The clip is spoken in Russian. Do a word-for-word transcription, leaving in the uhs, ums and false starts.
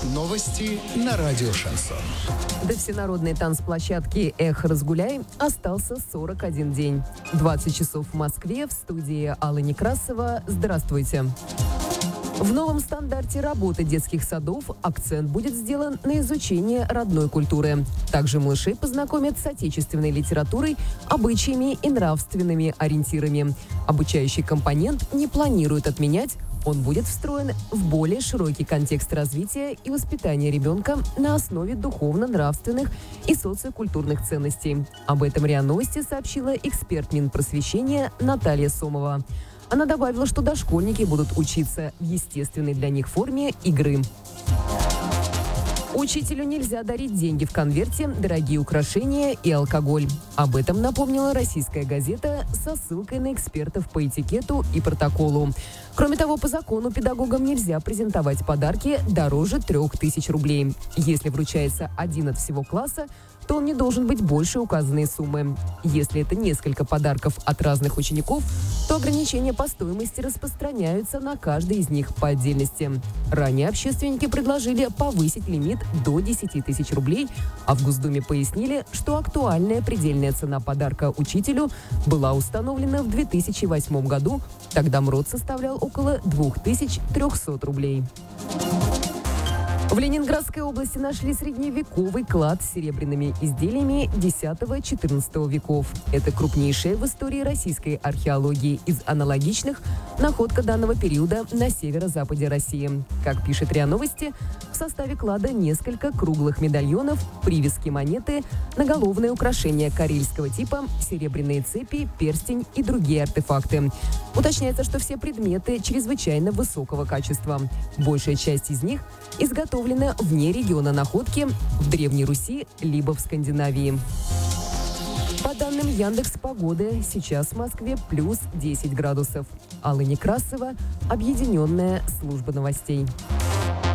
Новости на радио «Шансон». До всенародной танцплощадки «Эх, разгуляй» остался сорок один день. двадцать часов в Москве, в студии Алла Некрасова. Здравствуйте. В новом стандарте работы детских садов акцент будет сделан на изучение родной культуры. Также малышей познакомят с отечественной литературой, обычаями и нравственными ориентирами. Обучающий компонент не планируют отменять. Он будет встроен в более широкий контекст развития и воспитания ребенка на основе духовно-нравственных и социокультурных ценностей. Об этом РИА Новости сообщила эксперт Минпросвещения Наталья Сомова. Она добавила, что дошкольники будут учиться в естественной для них форме игры. Учителю нельзя дарить деньги в конверте, дорогие украшения и алкоголь. Об этом напомнила российская газета со ссылкой на экспертов по этикету и протоколу. Кроме того, по закону педагогам нельзя презентовать подарки дороже трех тысяч рублей. Если вручается один от всего класса, то он не должен быть больше указанной суммы. Если это несколько подарков от разных учеников, то ограничения по стоимости распространяются на каждый из них по отдельности. Ранее общественники предложили повысить лимит до десяти тысяч рублей, а в Госдуме пояснили, что актуальная предельная цена подарка учителю была установлена в две тысячи восьмом году. Тогда МРОТ составлял около двух тысяч трехсот рублей. В Ленинградской области нашли средневековый клад с серебряными изделиями десятого-четырнадцатого веков. Это крупнейшая в истории российской археологии из аналогичных находка данного периода на северо-западе России. Как пишет РИА Новости, в составе клада несколько круглых медальонов, привески монеты, наголовные украшения карельского типа, серебряные цепи, перстень и другие артефакты. Уточняется, что все предметы чрезвычайно высокого качества. Большая часть из них изготовлена вне региона находки, в Древней Руси, либо в Скандинавии. По данным Яндекс.Погоды, сейчас в Москве плюс десять градусов. Алла Некрасова, Объединенная служба новостей.